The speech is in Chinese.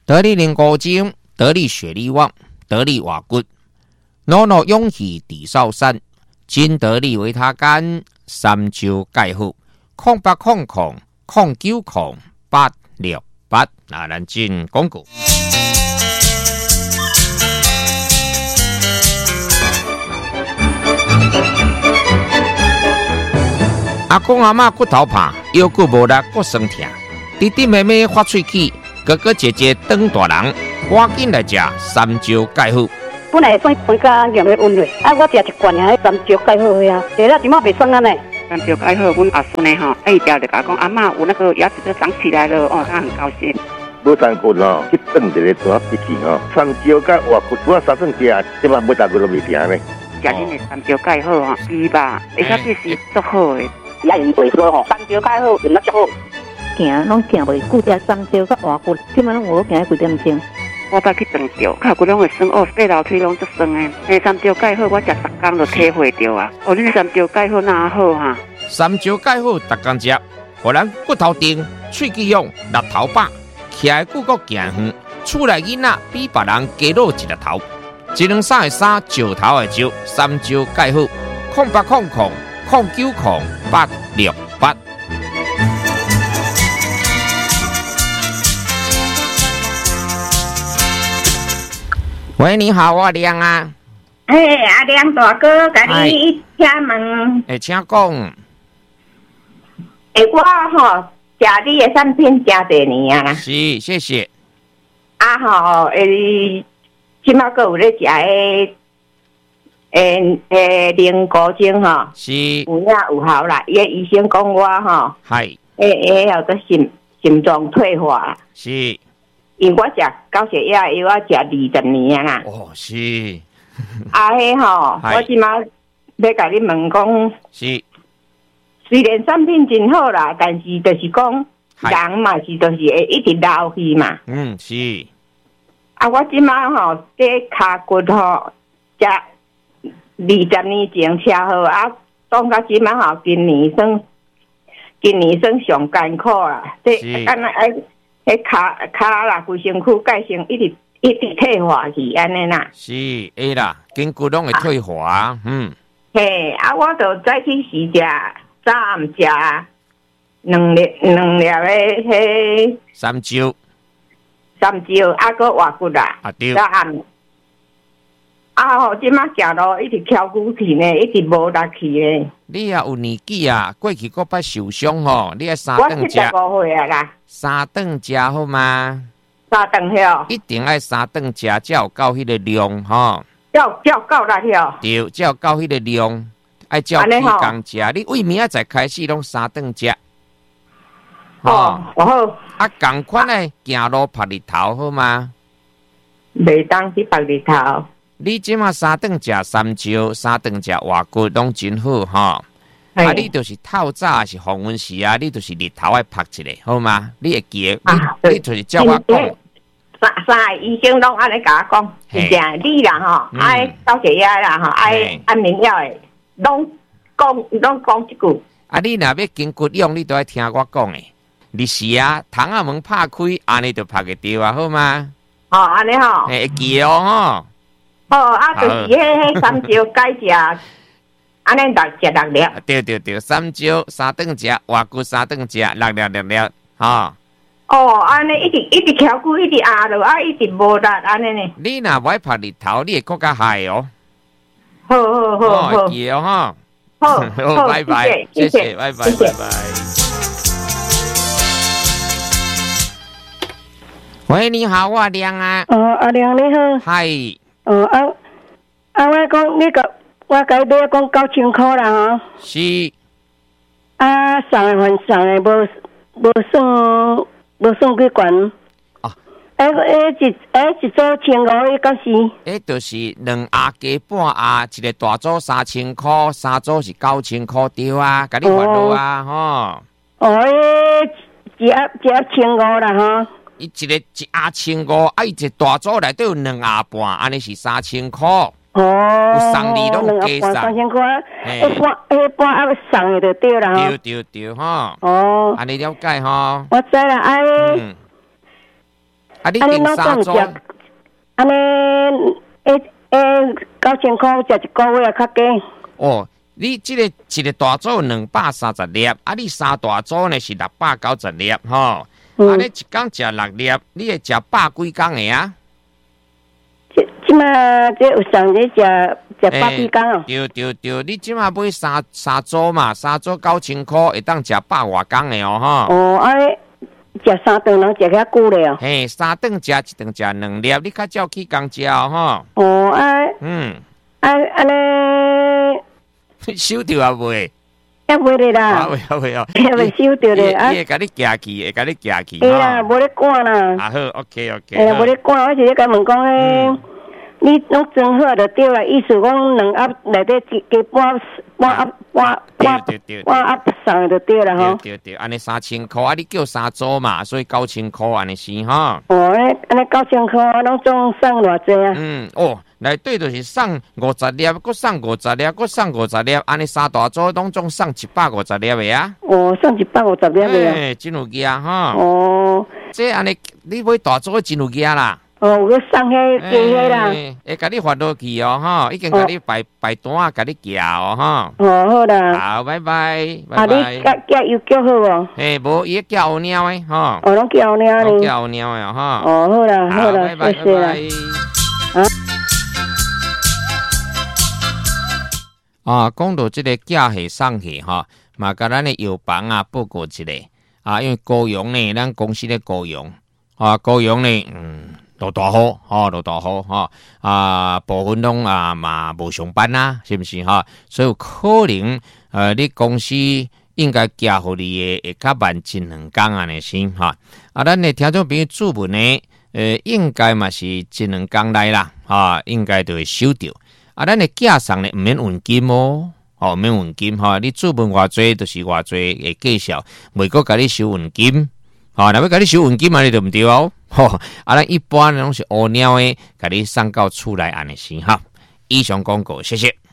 得力灵骨精，得力血力旺，得力瓦骨，努努勇气地少山，金得力维他干，三周钙好，0800090868。咱进广告。阿公阿嬷骨头怕，腰骨无力，骨酸痛，弟弟妹妹发喙齿，哥哥姐姐长大人，赶紧来吃三周钙好。 本来酸酸甲咸的温热，我食一罐啊，三周钙好呀，食了即马袂酸啊呢。 三周钙好，阮阿孙呢吼，一条就甲讲阿嬷有那个牙齿都长起来了哦，他很高兴。 无三骨哦，去炖一个大脾气哦，三周甲活骨，我三顿食，即马每大骨都袂停呢。 食恁的三周钙好吼，猪吧，而且这是足好的。 也用袂说吼，三周钙好用得足好。 行拢行袂久，食三周甲活骨，即马拢有行几点钟。 我捌去长着，脚骨拢会酸哦，爬楼梯拢足酸的。三周钙好，我食10天就体会着啊。哦，恁三周钙好哪好哈？ 三周钙好，逐工食，互咱骨头硬、喙齿勇、力头饱，徛的骨骼行远，厝内囡仔比别人加露一粒头。一两三的三，石头的石，三周钙好，0800090868。喂，你好，我亮啊。 阿亮大哥，甲你请问。 请讲。 我吼食你的产品真侪年啊。 是，谢谢。 即马阁有咧食灵骨精吼。 是。 有影有效啦，伊医生讲我吼。 系。 有个心脏退化。 是。 因我食高血压，我食20年啦。 哦，是。 我即马要甲你问讲， 是。 虽然产品真好啦，但是就是讲人嘛是就是会一直老去嘛。 是。 我即马吼，这骹骨吼，食20年前车好当到即马吼，今年算上艰苦啦。这敢若迄骹啦，规身躯改成一直退化去安尼啦。 是，会啦，筋骨拢会退化。 我就早起时食，早暗食两粒的迄三周， 搁活骨啦。 对。 早暗。即马行路一直翘骨去呢，一直无力去呢。 你也有年纪啊，过去搁捌受伤吼，你爱三顿食。 我75岁啊啦。 三顿食好吗？ 三顿吼。 一定爱三顿食，才有够迄个量吼。 才够啦吼。 对，才有够迄个量，爱照起工食。你为明仔载开始拢三顿食。 好。 同款诶，行路晒日头好吗？ 袂当去晒日头。 你即马三顿食三周，三顿食活骨拢真好吼。你就是透早是黄昏时啊，你就是日头爱晒一下，好吗？你会记你就是照我讲。 三个医生拢安尼甲我讲，是正你啦吼，爱高血压啦吼，爱安眠药诶，拢讲一句。 你若要筋骨用，你都要听我讲诶。日时啊，窗仔门拍开，安尼就拍个着啊，好吗？ 安尼吼。 会记哦就是迄三周改食，安尼就食6粒。 对，三周三顿食，活骨三顿食，6粒安尼一直翘骨，一直压落，一直无力安尼呢。 你若不爱晒日头，你会更加害哦。 好， 记哦好， 拜拜，谢谢，拜拜。喂，你好，我亮啊。 阿亮你好。 嗨。 我讲我甲你讲9000块啦吼。 是。 送的还送的无算几悬。一组1500到是。 就是2盒加半盒，一个大组3000块，3组是9000块对啊，甲你烦恼啊吼。 一盒1500啦吼。 一盒1500，伊一大组内底有2盒半，安尼是3000块。有送你拢加上 3000块，半盒送的就对啦。 对吼。安尼了解吼。 我知啦， 啊，你订3组， 安尼9000块食一个月较加。 哦，你这个一个大组230粒，啊，你3大组呢是690粒，吼。啊，你一天食6粒，你会食100几工的啊？ 即马这有上日食100几工哦。 对，你即马买三组嘛，3组9000块，会当食100外工的哦，吼。 哦，安尼食3顿能食遐久咧哦。 嘿，3顿食1顿食2粒，你较早起工食哦， 吼。哦，安尼收着啊未？ 还袂咧啦。 未哦。 还袂收着咧啊！ 伊会甲你夹去，会甲你夹去。 哎呀，无咧赶啦。 啊好 ，OK。 哎呀，无咧赶，我是咧甲问讲诶。你拢装好就对啦，意思讲2盒内底加半盒送就对啦吼。 对，安尼3000块，啊，你叫3组嘛，所以9000块安尼是哈。 哦，安尼9000块，拢总送偌济啊？ 内底就是送50粒，搁送50粒，搁送50粒，安尼3大组拢总送150粒的啊。 哦，送150粒的啊。 真有价哈。 哦， 这安尼你买大组真有价啦。 哦，有送迄加迄啦， 会甲你发落去哦，哈，已经甲你排单啊，甲你寄哦，哈。 哦，好啦。 好，拜拜。 啊，你寄邮局好无？ 嘿，无伊寄乌鸟诶，哈。 哦，拢寄乌鸟呢。 寄乌鸟诶，哈。 哦，好啦，谢谢啦。 讲到这个寄货送货哈，嘛甲咱的药房啊报告一下啊，因为高阳呢，咱公司咧高阳啊，高阳呢，落大雨，落大雨啊，部分拢嘛无上班啦，是不是哈？所以有可能你公司应该寄互你的会较慢1-2工安尼先哈。啊，咱的听众朋友注文呢，应该嘛是1-2工来啦，应该就会收到。啊，咱的寄送呢，毋免运金哦，毋免运金哈。你注文偌济，就是偌济的计数，袂阁甲你收运金。若要甲你收运金嘛，你就毋对哦。咱一般拢是乌鸟的，甲你送到厝内安尼先哈。以上广告，谢谢。